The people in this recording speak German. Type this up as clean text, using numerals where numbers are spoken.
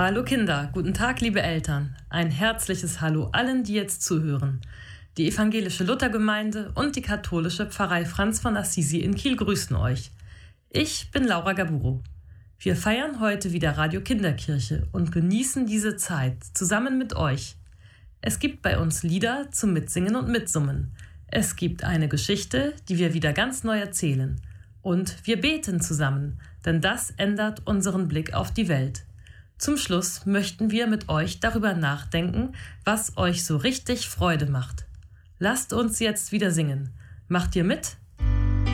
Hallo Kinder, guten Tag liebe Eltern. Ein herzliches Hallo allen, die jetzt zuhören. Die evangelische Luthergemeinde und die katholische Pfarrei Franz von Assisi in Kiel grüßen euch. Ich bin Laura Gaburo. Wir feiern heute wieder Radio Kinderkirche und genießen diese Zeit zusammen mit euch. Es gibt bei uns Lieder zum Mitsingen und Mitsummen. Es gibt eine Geschichte, die wir wieder ganz neu erzählen. Und wir beten zusammen, denn das ändert unseren Blick auf die Welt. Zum Schluss möchten wir mit euch darüber nachdenken, was euch so richtig Freude macht. Lasst uns jetzt wieder singen. Macht ihr mit?